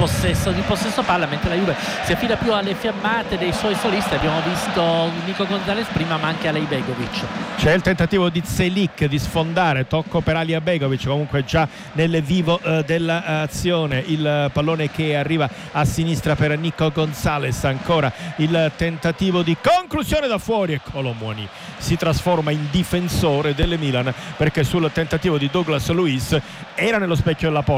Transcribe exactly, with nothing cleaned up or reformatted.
possesso, di possesso palla, mentre la Juve si affida più alle fiammate dei suoi solisti. Abbiamo visto Nico Gonzalez prima, ma anche Alej Begovic. C'è il tentativo di Celik di sfondare, tocco per Alija Begovic, comunque già nel vivo eh, dell'azione, il pallone che arriva a sinistra per Nico Gonzalez, ancora il tentativo di conclusione da fuori e Kolo Muani si trasforma in difensore del Milan, perché sul tentativo di Douglas Luiz era nello specchio della porta.